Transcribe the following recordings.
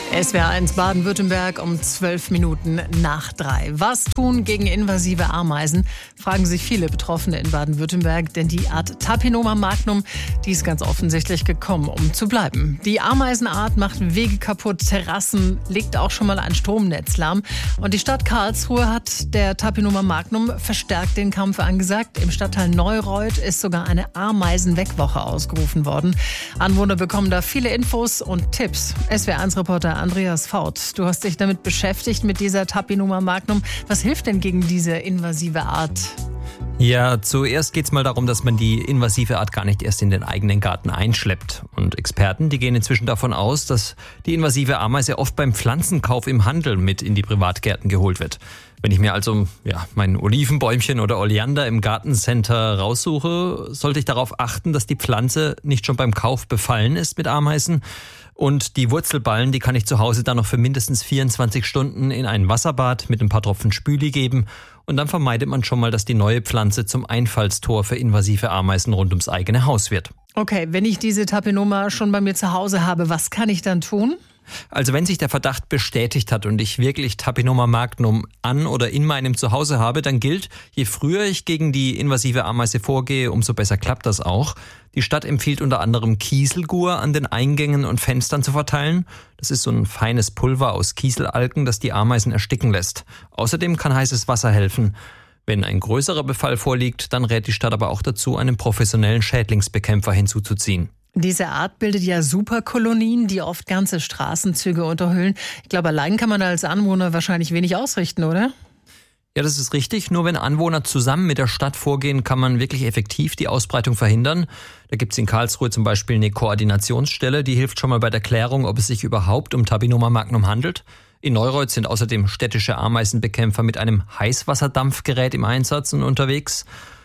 SWR1 Baden-Württemberg um 12 Minuten nach 3. Was tun gegen invasive Ameisen, fragen sich viele Betroffene in Baden-Württemberg. Denn die Art Tapinoma magnum, die ist ganz offensichtlich gekommen, um zu bleiben. Die Ameisenart macht Wege kaputt, Terrassen, legt auch schon mal ein Stromnetz lahm. Und die Stadt Karlsruhe hat der Tapinoma magnum verstärkt den Kampf angesagt. Im Stadtteil Neureuth ist sogar eine Ameisenwegwoche ausgerufen worden. Anwohner bekommen da viele Infos und Tipps. SWR1-Reporter Andreas Faut, du hast dich damit beschäftigt, mit dieser Tapinoma magnum. Was hilft denn gegen diese invasive Art? Ja, zuerst geht's mal darum, dass man die invasive Art gar nicht erst in den eigenen Garten einschleppt. Und Experten, die gehen inzwischen davon aus, dass die invasive Ameise oft beim Pflanzenkauf im Handel mit in die Privatgärten geholt wird. Wenn ich mir also mein Olivenbäumchen oder Oleander im Gartencenter raussuche, sollte ich darauf achten, dass die Pflanze nicht schon beim Kauf befallen ist mit Ameisen. Und die Wurzelballen, die kann ich zu Hause dann noch für mindestens 24 Stunden in ein Wasserbad mit ein paar Tropfen Spüli geben. Und dann vermeidet man schon mal, dass die neue Pflanze zum Einfallstor für invasive Ameisen rund ums eigene Haus wird. Okay, wenn ich diese Tapinoma schon bei mir zu Hause habe, was kann ich dann tun? Also wenn sich der Verdacht bestätigt hat und ich wirklich Tapinoma magnum an oder in meinem Zuhause habe, dann gilt, je früher ich gegen die invasive Ameise vorgehe, umso besser klappt das auch. Die Stadt empfiehlt unter anderem Kieselgur an den Eingängen und Fenstern zu verteilen. Das ist so ein feines Pulver aus Kieselalgen, das die Ameisen ersticken lässt. Außerdem kann heißes Wasser helfen. Wenn ein größerer Befall vorliegt, dann rät die Stadt aber auch dazu, einen professionellen Schädlingsbekämpfer hinzuzuziehen. Diese Art bildet ja Superkolonien, die oft ganze Straßenzüge unterhüllen. Ich glaube, allein kann man als Anwohner wahrscheinlich wenig ausrichten, oder? Ja, das ist richtig. Nur wenn Anwohner zusammen mit der Stadt vorgehen, kann man wirklich effektiv die Ausbreitung verhindern. Da gibt es in Karlsruhe zum Beispiel eine Koordinationsstelle, die hilft schon mal bei der Klärung, ob es sich überhaupt um Tapinoma magnum handelt. In Neureuth sind außerdem städtische Ameisenbekämpfer mit einem Heißwasserdampfgerät im Einsatz und unterwegs.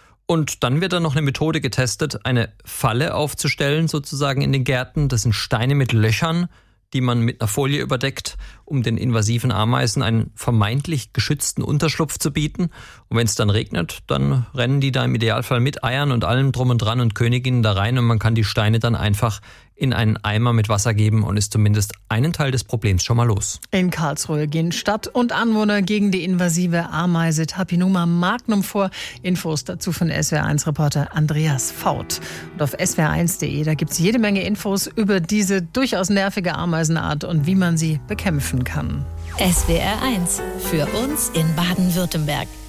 Und dann wird dann noch eine Methode getestet, eine Falle aufzustellen sozusagen in den Gärten. Das sind Steine mit Löchern, die man mit einer Folie überdeckt, um den invasiven Ameisen einen vermeintlich geschützten Unterschlupf zu bieten. Und wenn es dann regnet, dann rennen die da im Idealfall mit Eiern und allem drum und dran und Königinnen da rein und man kann die Steine dann einfach in einen Eimer mit Wasser geben und ist zumindest einen Teil des Problems schon mal los. In Karlsruhe gehen Stadt und Anwohner gegen die invasive Ameise Tapinoma magnum vor. Infos dazu von SWR1-Reporter Andreas Faut. Und auf swr1.de, da gibt es jede Menge Infos über diese durchaus nervige Ameisenart und wie man sie bekämpfen kann. SWR1 für uns in Baden-Württemberg.